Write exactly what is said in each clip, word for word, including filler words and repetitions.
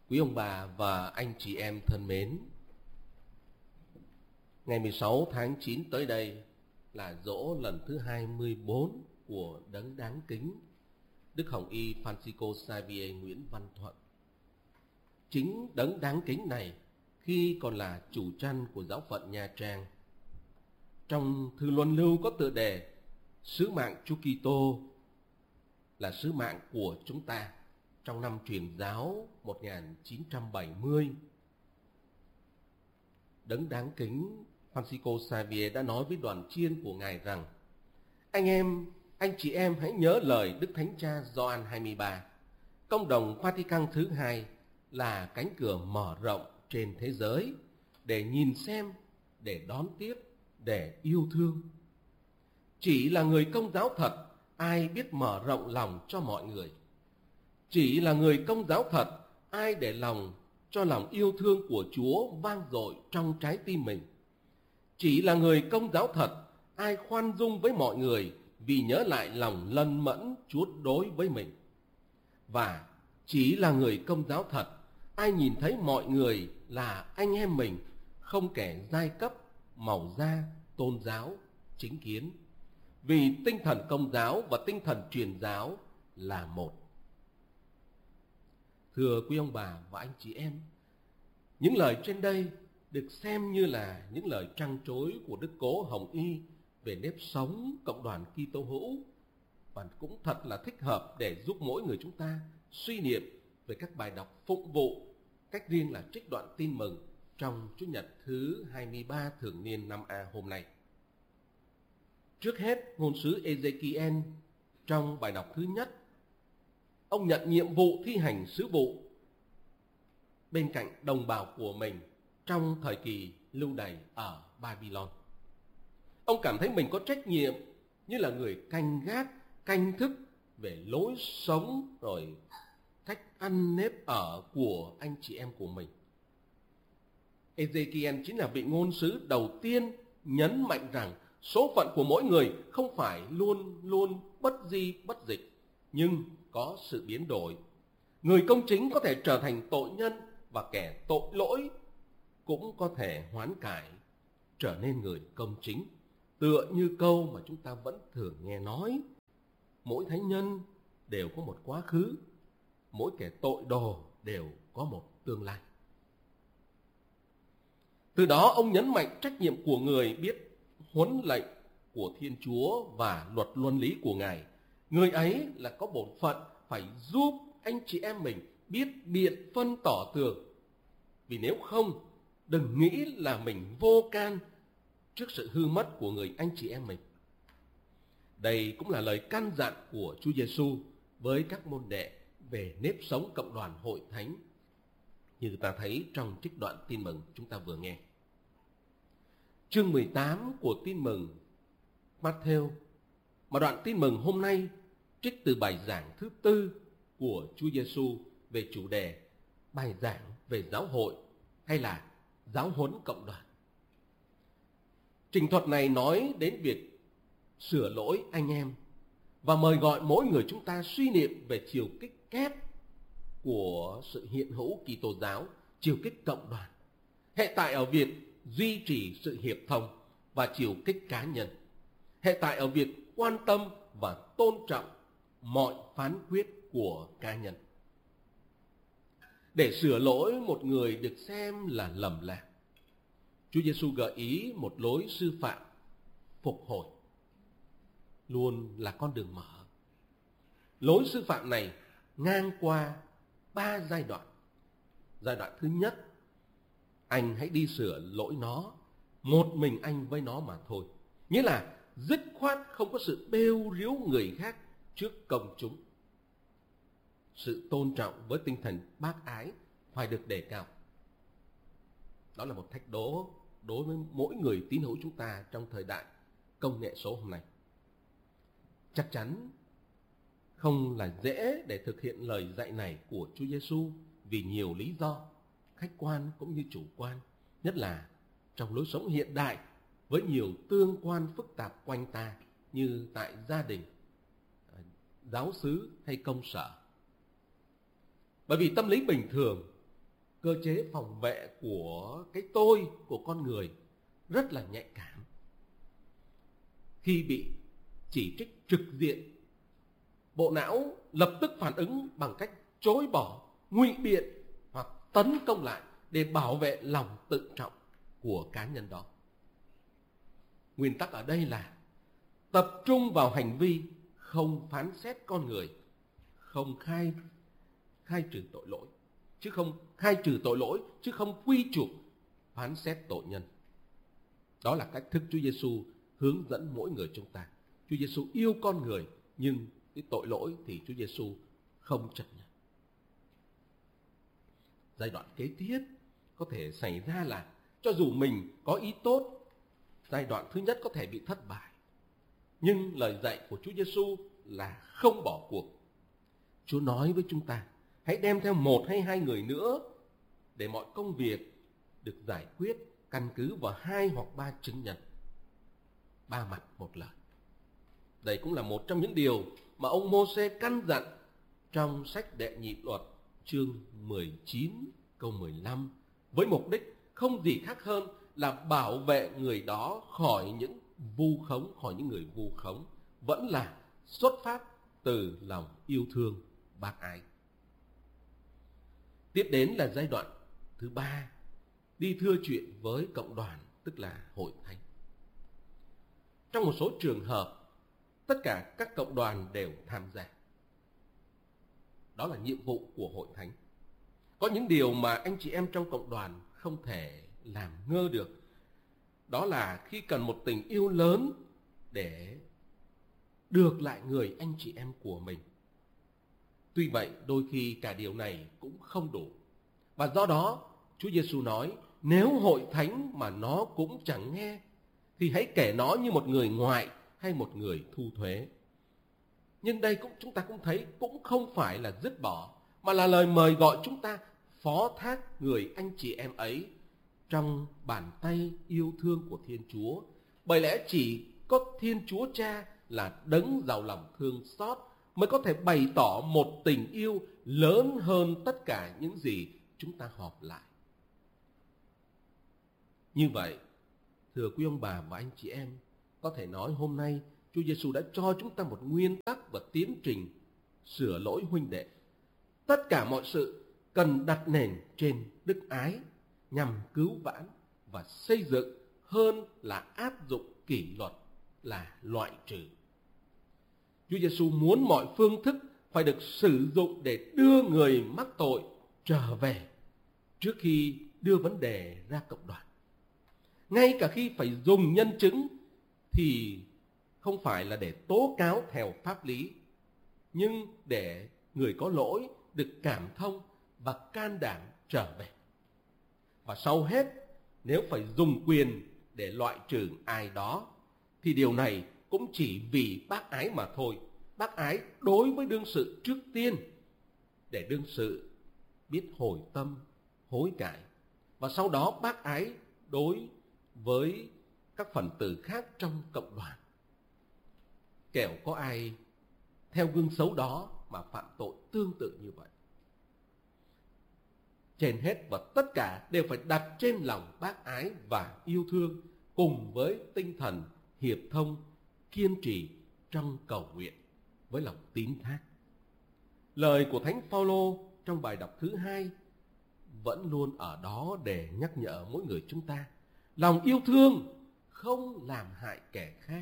Quý ông bà và anh chị em thân mến, ngày mười sáu tháng chín tới đây là giỗ lần thứ hai mươi bốn của Đấng Đáng Kính Đức Hồng Y Francisco Xavier Nguyễn Văn Thuận. Chính Đấng Đáng Kính này khi còn là chủ trăn của giáo phận Nha Trang, trong thư luân lưu có tựa đề Sứ mạng Chúa Kitô là sứ mạng của chúng ta trong năm truyền giáo một nghìn chín trăm bảy mươi. Đấng Đáng Kính Francisco Xavier đã nói với đoàn chiên của Ngài rằng: Anh em, anh chị em hãy nhớ lời Đức Thánh Cha Gioan hai mươi ba. Công đồng Vatican thứ hai là cánh cửa mở rộng trên thế giới để nhìn xem, để đón tiếp, để yêu thương. Chỉ là người Công giáo thật ai biết mở rộng lòng cho mọi người. Chỉ là người Công giáo thật ai để lòng cho lòng yêu thương của Chúa vang dội trong trái tim mình. Chỉ là người Công giáo thật ai khoan dung với mọi người vì nhớ lại lòng lân mẫn Chúa đối với mình. Và chỉ là người Công giáo thật ai nhìn thấy mọi người là anh em mình, không kể giai cấp, màu da, tôn giáo, chính kiến. Vì tinh thần Công giáo và tinh thần truyền giáo là một. Thưa quý ông bà và anh chị em, những lời trên đây được xem như là những lời trăn trối của Đức Cố Hồng Y về nếp sống cộng đoàn Kitô hữu, và cũng thật là thích hợp để giúp mỗi người chúng ta suy niệm về các bài đọc phụng vụ, cách riêng là trích đoạn tin mừng trong Chủ nhật thứ hai mươi ba thường niên năm A hôm nay. Trước hết, ngôn sứ Ezekiel trong bài đọc thứ nhất, ông nhận nhiệm vụ thi hành sứ vụ bên cạnh đồng bào của mình trong thời kỳ lưu đày ở Babylon. Ông cảm thấy mình có trách nhiệm như là người canh gác, canh thức về lối sống rồi cách ăn nếp ở của anh chị em của mình. Ezekiel chính là vị ngôn sứ đầu tiên nhấn mạnh rằng số phận của mỗi người không phải luôn luôn bất di bất dịch, nhưng có sự biến đổi. Người công chính có thể trở thành tội nhân, và kẻ tội lỗi cũng có thể hoán cải trở nên người công chính. Tựa như câu mà chúng ta vẫn thường nghe nói: mỗi thánh nhân đều có một quá khứ, mỗi kẻ tội đồ đều có một tương lai. Từ đó ông nhấn mạnh trách nhiệm của người biết huấn lệnh của Thiên Chúa và luật luân lý của Ngài. Người ấy là có bổn phận phải giúp anh chị em mình biết biện phân tỏ tường. Vì nếu không, đừng nghĩ là mình vô can trước sự hư mất của người anh chị em mình. Đây cũng là lời căn dặn của Chúa Giêsu với các môn đệ về nếp sống cộng đoàn hội thánh, như ta thấy trong trích đoạn tin mừng chúng ta vừa nghe. Chương mười tám của tin mừng Matthew, mà đoạn tin mừng hôm nay trích từ bài giảng thứ tư của Chúa Giêsu về chủ đề bài giảng về giáo hội hay là giáo huấn cộng đoàn. Trình thuật này nói đến việc sửa lỗi anh em và mời gọi mỗi người chúng ta suy niệm về chiều kích kép của sự hiện hữu Kitô giáo, chiều kích cộng đoàn, hệ tại ở việc duy trì sự hiệp thông, và chiều kích cá nhân, hệ tại ở việc quan tâm và tôn trọng mọi phán quyết của cá nhân. Để sửa lỗi một người được xem là lầm lạc, Chúa Giêsu gợi ý một lối sư phạm phục hồi luôn là con đường mở. Lối sư phạm này ngang qua ba giai đoạn. Giai đoạn thứ nhất, anh hãy đi sửa lỗi nó, một mình anh với nó mà thôi. Nghĩa là dứt khoát không có sự bêu riếu người khác trước công chúng. Sự tôn trọng với tinh thần bác ái phải được đề cao. Đó là một thách đố đối với mỗi người tín hữu chúng ta trong thời đại công nghệ số hôm nay. Chắc chắn không là dễ để thực hiện lời dạy này của Chúa Giêsu vì nhiều lý do, khách quan cũng như chủ quan, nhất là trong lối sống hiện đại với nhiều tương quan phức tạp quanh ta như tại gia đình, giáo xứ hay công sở. Bởi vì tâm lý bình thường cơ chế phòng vệ của cái tôi của con người rất là nhạy cảm. Khi bị chỉ trích trực diện, bộ não lập tức phản ứng bằng cách chối bỏ, ngụy biện hoặc tấn công lại để bảo vệ lòng tự trọng của cá nhân đó. Nguyên tắc ở đây là tập trung vào hành vi, không phán xét con người, không khai khai trừ tội lỗi, chứ không khai trừ tội lỗi chứ không quy chụp phán xét tội nhân. Đó là cách thức Chúa Giêsu hướng dẫn mỗi người chúng ta. Chúa Giêsu yêu con người, nhưng cái tội lỗi thì Chúa Giêsu không chấp nhận. Giai đoạn kế tiếp có thể xảy ra là cho dù mình có ý tốt, giai đoạn thứ nhất có thể bị thất bại. Nhưng lời dạy của Chúa Giêsu là không bỏ cuộc. Chúa nói với chúng ta, hãy đem theo một hay hai người nữa để mọi công việc được giải quyết căn cứ vào hai hoặc ba chứng nhân. Ba mặt một lời. Đây cũng là một trong những điều mà ông Mô-sê căn dặn trong sách Đệ Nhị Luật chương mười chín câu mười lăm, với mục đích không gì khác hơn là bảo vệ người đó khỏi những vu khống, khỏi những người vu khống, vẫn là xuất phát từ lòng yêu thương bác ái. Tiếp đến là giai đoạn thứ ba, đi thưa chuyện với cộng đoàn, tức là hội thánh. Trong một số trường hợp, tất cả các cộng đoàn đều tham gia. Đó là nhiệm vụ của hội thánh. Có những điều mà anh chị em trong cộng đoàn không thể làm ngơ được. Đó là khi cần một tình yêu lớn để được lại người anh chị em của mình. Tuy vậy, đôi khi cả điều này cũng không đủ. Và do đó, Chúa Giêsu nói, nếu hội thánh mà nó cũng chẳng nghe, thì hãy kể nó như một người ngoại hay một người thu thuế. Nhưng đây cũng chúng ta cũng thấy cũng không phải là dứt bỏ, mà là lời mời gọi chúng ta phó thác người anh chị em ấy trong bàn tay yêu thương của Thiên Chúa. Bởi lẽ chỉ có Thiên Chúa Cha là đấng giàu lòng thương xót mới có thể bày tỏ một tình yêu lớn hơn tất cả những gì chúng ta họp lại. Như vậy, thưa quý ông bà và anh chị em, có thể nói hôm nay Chúa Giêsu đã cho chúng ta một nguyên tắc và tiến trình sửa lỗi huynh đệ. Tất cả mọi sự cần đặt nền trên đức ái nhằm cứu vãn và xây dựng hơn là áp dụng kỷ luật, là loại trừ. Chúa Giêsu muốn mọi phương thức phải được sử dụng để đưa người mắc tội trở về trước khi đưa vấn đề ra cộng đoàn. Ngay cả khi phải dùng nhân chứng thì không phải là để tố cáo theo pháp lý, nhưng để người có lỗi được cảm thông và can đảm trở về. Và sau hết, nếu phải dùng quyền để loại trừ ai đó, thì điều này cũng chỉ vì bác ái mà thôi. Bác ái đối với đương sự trước tiên, để đương sự biết hồi tâm, hối cải. Và sau đó bác ái đối với các phần tử khác trong cộng đoàn. Kẻo có ai theo gương xấu đó mà phạm tội tương tự như vậy. Trên hết và tất cả đều phải đặt trên lòng bác ái và yêu thương, cùng với tinh thần hiệp thông, kiên trì trong cầu nguyện với lòng tín thác. Lời của Thánh Phaolô trong bài đọc thứ hai vẫn luôn ở đó để nhắc nhở mỗi người chúng ta. Lòng yêu thương không làm hại kẻ khác.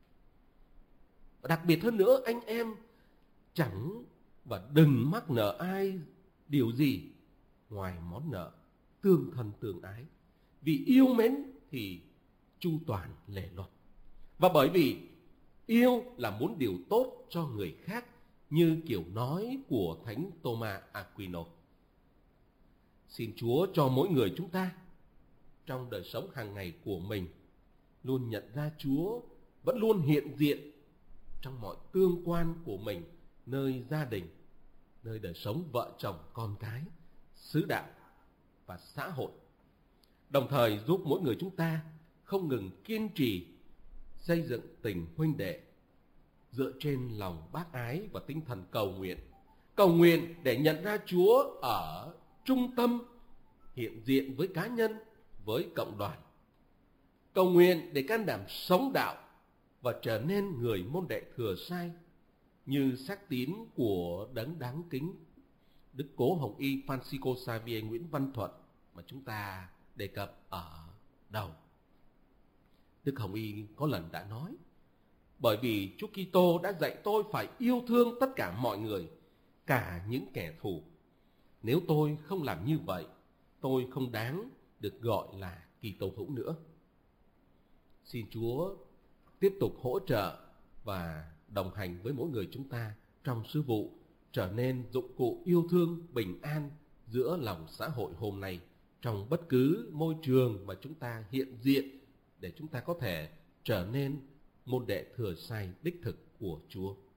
Và đặc biệt hơn nữa, anh em chẳng và đừng mắc nợ ai điều gì ngoài món nợ tương thân tương ái. Vì yêu mến thì chu toàn lề luật. Và bởi vì yêu là muốn điều tốt cho người khác, như kiểu nói của Thánh Thomas Aquino. Xin Chúa cho mỗi người chúng ta trong đời sống hàng ngày của mình luôn nhận ra Chúa vẫn luôn hiện diện trong mọi tương quan của mình, nơi gia đình, nơi đời sống vợ chồng con cái, xứ đạo và xã hội. Đồng thời giúp mỗi người chúng ta không ngừng kiên trì xây dựng tình huynh đệ dựa trên lòng bác ái và tinh thần cầu nguyện. Cầu nguyện để nhận ra Chúa ở trung tâm hiện diện với cá nhân, với cộng đoàn. Cầu nguyện để can đảm sống đạo và trở nên người môn đệ thừa sai như xác tín của đấng đáng kính Đức Cố Hồng Y Francisco Xavier Nguyễn Văn Thuận mà chúng ta đề cập ở đầu. Đức Hồng Y có lần đã nói: bởi vì Chúa Kitô đã dạy tôi phải yêu thương tất cả mọi người, cả những kẻ thù. Nếu tôi không làm như vậy, tôi không đáng được gọi là Kitô hữu nữa. Xin Chúa tiếp tục hỗ trợ và đồng hành với mỗi người chúng ta trong sứ vụ trở nên dụng cụ yêu thương bình an giữa lòng xã hội hôm nay, trong bất cứ môi trường mà chúng ta hiện diện, để chúng ta có thể trở nên môn đệ thừa sai đích thực của Chúa.